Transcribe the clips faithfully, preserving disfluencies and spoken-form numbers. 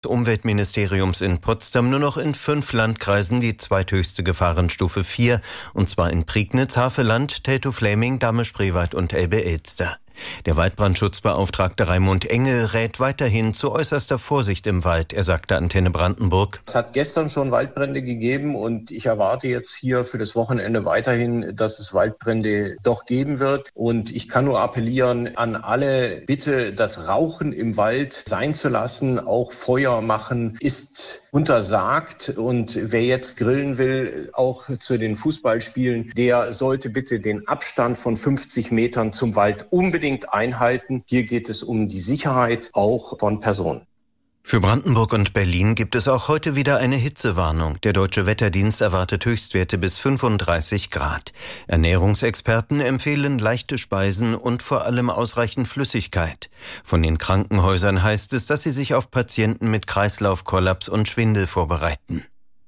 Umweltministeriums in Potsdam nur noch in fünf Landkreisen die zweithöchste Gefahrenstufe vier, und zwar in Prignitz, Havelland, Teltow-Fläming, Dahme-Spreewald und Elbe-Elster. Der Waldbrandschutzbeauftragte Raimund Engel rät weiterhin zu äußerster Vorsicht im Wald. Er sagte Antenne Brandenburg: Es hat gestern schon Waldbrände gegeben und ich erwarte jetzt hier für das Wochenende weiterhin, dass es Waldbrände doch geben wird. Und ich kann nur appellieren an alle, bitte das Rauchen im Wald sein zu lassen. Auch Feuer machen ist untersagt. Und wer jetzt grillen will, auch zu den Fußballspielen, der sollte bitte den Abstand von fünfzig Metern zum Wald unbedingt einhalten. Hier geht es um die Sicherheit auch von Personen. Für Brandenburg und Berlin gibt es auch heute wieder eine Hitzewarnung. Der Deutsche Wetterdienst erwartet Höchstwerte bis fünfunddreißig Grad. Ernährungsexperten empfehlen leichte Speisen und vor allem ausreichend Flüssigkeit. Von den Krankenhäusern heißt es, dass sie sich auf Patienten mit Kreislaufkollaps und Schwindel vorbereiten.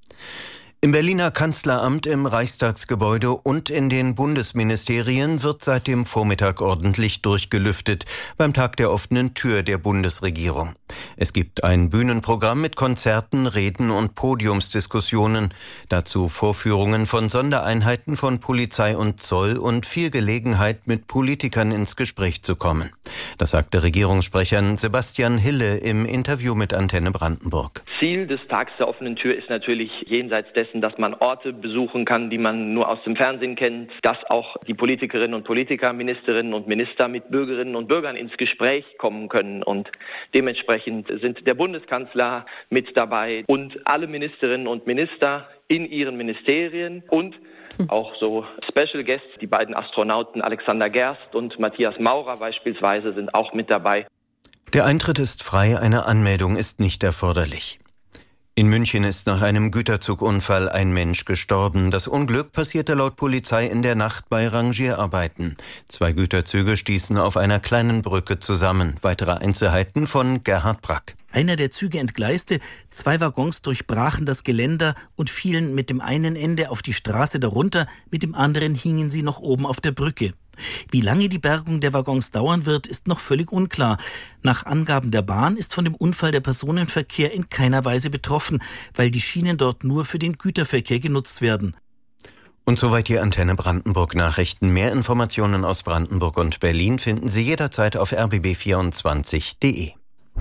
Im Berliner Kanzleramt, im Reichstagsgebäude und in den Bundesministerien wird seit dem Vormittag ordentlich durchgelüftet, beim Tag der offenen Tür der Bundesregierung. Es gibt ein Bühnenprogramm mit Konzerten, Reden und Podiumsdiskussionen, dazu Vorführungen von Sondereinheiten von Polizei und Zoll und viel Gelegenheit, mit Politikern ins Gespräch zu kommen. Das sagte Regierungssprecher Sebastian Hille im Interview mit Antenne Brandenburg. Ziel des Tags der offenen Tür ist natürlich jenseits dessen, dass man Orte besuchen kann, die man nur aus dem Fernsehen kennt, dass auch die Politikerinnen und Politiker, Ministerinnen und Minister mit Bürgerinnen und Bürgern ins Gespräch kommen können. Und dementsprechend sind der Bundeskanzler mit dabei und alle Ministerinnen und Minister in ihren Ministerien und auch so Special Guests, die beiden Astronauten Alexander Gerst und Matthias Maurer beispielsweise sind auch mit dabei. Der Eintritt ist frei, eine Anmeldung ist nicht erforderlich. In München ist nach einem Güterzugunfall ein Mensch gestorben. Das Unglück passierte laut Polizei in der Nacht bei Rangierarbeiten. Zwei Güterzüge stießen auf einer kleinen Brücke zusammen. Weitere Einzelheiten von Gerhard Brack. Einer der Züge entgleiste, zwei Waggons durchbrachen das Geländer und fielen mit dem einen Ende auf die Straße darunter, mit dem anderen hingen sie noch oben auf der Brücke. Wie lange die Bergung der Waggons dauern wird, ist noch völlig unklar. Nach Angaben der Bahn ist von dem Unfall der Personenverkehr in keiner Weise betroffen, weil die Schienen dort nur für den Güterverkehr genutzt werden. Und soweit die Antenne Brandenburg Nachrichten. Mehr Informationen aus Brandenburg und Berlin finden Sie jederzeit auf r b b vierundzwanzig punkt d e.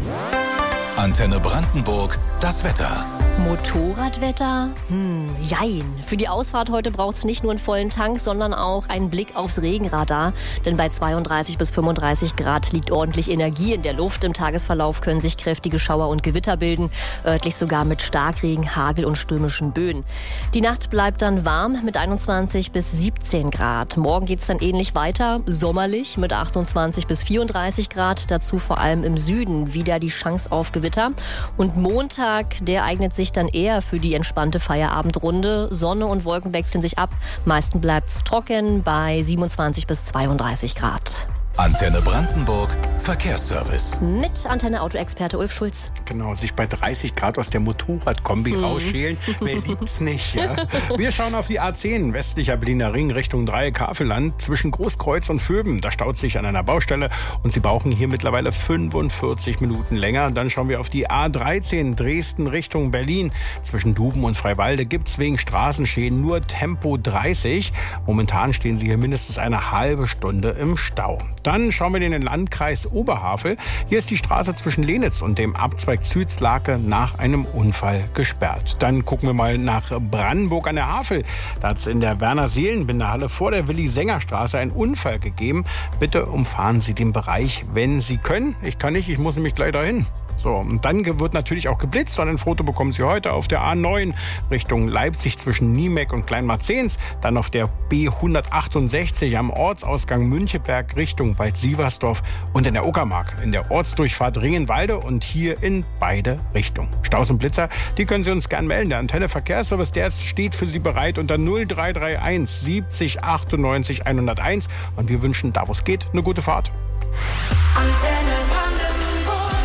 Antenne Brandenburg, das Wetter. Motorradwetter? Hm, jein. Für die Ausfahrt heute braucht es nicht nur einen vollen Tank, sondern auch einen Blick aufs Regenradar. Denn bei zweiunddreißig bis fünfunddreißig Grad liegt ordentlich Energie in der Luft. Im Tagesverlauf können sich kräftige Schauer und Gewitter bilden, örtlich sogar mit Starkregen, Hagel und stürmischen Böen. Die Nacht bleibt dann warm mit einundzwanzig bis siebzehn Grad. Morgen geht es dann ähnlich weiter, sommerlich mit achtundzwanzig bis vierunddreißig Grad. Dazu vor allem im Süden wieder die Chance auf Gewitter. Und Montag, der eignet sich dann eher für die entspannte Feierabendrunde. Sonne und Wolken wechseln sich ab. Meistens bleibt es trocken bei siebenundzwanzig bis zweiunddreißig Grad. Antenne Brandenburg, Verkehrsservice. Mit Antenne-Auto-Experte Ulf Schulz. Genau, sich bei dreißig Grad aus der Motorradkombi mhm. rausschälen. Wer liebt's nicht, ja? Wir schauen auf die A zehn, westlicher Berliner Ring, Richtung Dreieck-Havelland, zwischen Großkreuz und Vöben. Da staut sich an einer Baustelle und Sie brauchen hier mittlerweile fünfundvierzig Minuten länger. Dann schauen wir auf die A dreizehn, Dresden Richtung Berlin. Zwischen Duben und Freiwalde gibt's wegen Straßenschäden nur Tempo dreißig. Momentan stehen Sie hier mindestens eine halbe Stunde im Stau. Dann schauen wir in den Landkreis Oberhavel. Hier ist die Straße zwischen Lenitz und dem Abzweig Zützlake nach einem Unfall gesperrt. Dann gucken wir mal nach Brandenburg an der Havel. Da hat es in der Werner-Seelenbinder-Halle vor der Willi-Sänger-Straße einen Unfall gegeben. Bitte umfahren Sie den Bereich, wenn Sie können. Ich kann nicht, ich muss nämlich gleich dahin. So, und dann wird natürlich auch geblitzt. Und ein Foto bekommen Sie heute auf der A neun Richtung Leipzig zwischen Niemek und Kleinmarzens. Dann auf der B hundertachtundsechzig am Ortsausgang Müncheberg Richtung Wald-Sieversdorf. Und in der Uckermark in der Ortsdurchfahrt Ringenwalde und hier in beide Richtungen. Staus und Blitzer, die können Sie uns gern melden. Der Antenne Verkehrsservice, der steht für Sie bereit unter null drei drei eins siebzig achtundneunzig hunderteins. Und wir wünschen, da wo es geht, eine gute Fahrt. Hallo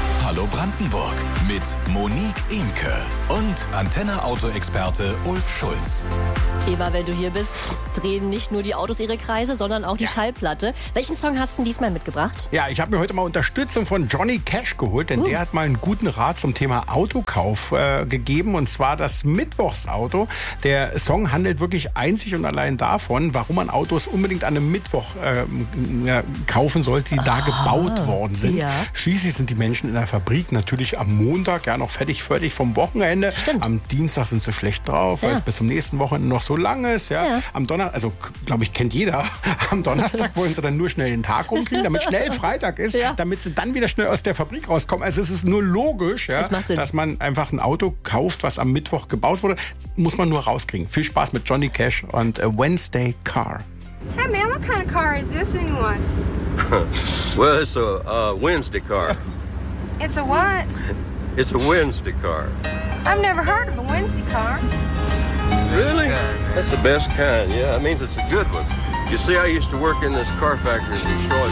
Brandenburg mit Monique Emke und Antenne-Auto-Experte Ulf Schulz. Eva, wenn du hier bist, drehen nicht nur die Autos ihre Kreise, sondern auch die ja. Schallplatte. Welchen Song hast du diesmal mitgebracht? Ja, ich habe mir heute mal Unterstützung von Johnny Cash geholt, denn uh. der hat mal einen guten Rat zum Thema Autokauf äh, gegeben, und zwar das Mittwochsauto. Der Song handelt wirklich einzig und allein davon, warum man Autos unbedingt an einem Mittwoch äh, ja, kaufen sollte, die ah, da gebaut worden sind. Ja. Schließlich sind die Menschen in der Fabrik natürlich am Montag ja noch fertig, fertig vom Wochenende. Stimmt. Am Dienstag sind sie schlecht drauf, ja. weil es bis zum nächsten Wochenende noch so lang ist. Ja. Ja. Am Donnerstag, also glaube ich, kennt jeder, am Donnerstag wollen sie dann nur schnell den Tag rumkriegen, damit schnell Freitag ist, ja. damit sie dann wieder schnell aus der Fabrik rauskommen. Also es ist nur logisch, ja, das dass man einfach ein Auto kauft, was am Mittwoch gebaut wurde. Muss man nur rauskriegen. Viel Spaß mit Johnny Cash und A Wednesday Car. Hey man, what kind of car is this anyway? Well, it's a uh, Wednesday car. It's a what? It's a Wednesday car. I've never heard of a Wednesday car. Really? That's the best kind, yeah. That means it's a good one. You see, I used to work in this car factory in Detroit.